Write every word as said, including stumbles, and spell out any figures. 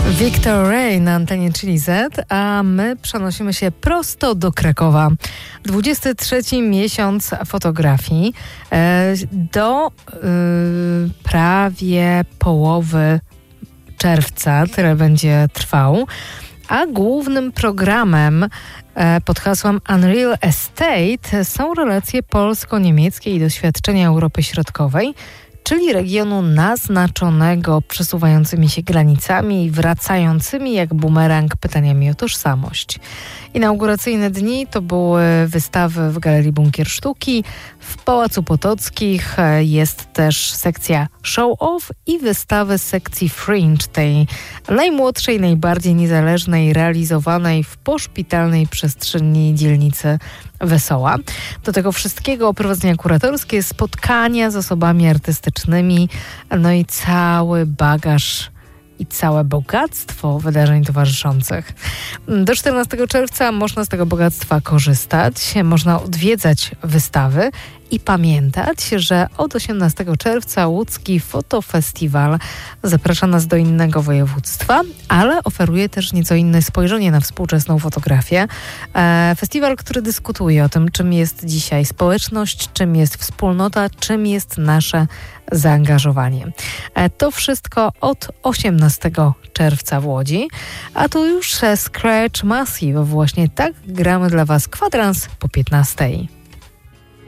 Victor Ray na antenie Chili Z, a my przenosimy się prosto do Krakowa. dwudziesty trzeci miesiąc fotografii e, do e, prawie połowy czerwca, tyle będzie trwał, a głównym programem e, pod hasłem Unreal Estate są relacje polsko-niemieckie i doświadczenia Europy Środkowej, czyli regionu naznaczonego przesuwającymi się granicami i wracającymi jak bumerang pytaniami o tożsamość. Inauguracyjne dni to były wystawy w Galerii Bunkier Sztuki. W Pałacu Potockich jest też sekcja show-off i wystawy z sekcji Fringe, tej najmłodszej, najbardziej niezależnej, realizowanej w poszpitalnej przestrzeni dzielnicy Wesoła. Do tego wszystkiego prowadzenia kuratorskie, spotkania z osobami artystycznymi, no i cały bagaż i całe bogactwo wydarzeń towarzyszących. Do czternastego czerwca można z tego bogactwa korzystać, można odwiedzać wystawy i pamiętać, że od osiemnastego czerwca łódzki fotofestiwal zaprasza nas do innego województwa, ale oferuje też nieco inne spojrzenie na współczesną fotografię. E, festiwal, który dyskutuje o tym, czym jest dzisiaj społeczność, czym jest wspólnota, czym jest nasze zaangażowanie. E, to wszystko od osiemnastego czerwca w Łodzi, a tu już Scratch Massive. Właśnie tak gramy dla Was kwadrans po piętnastej.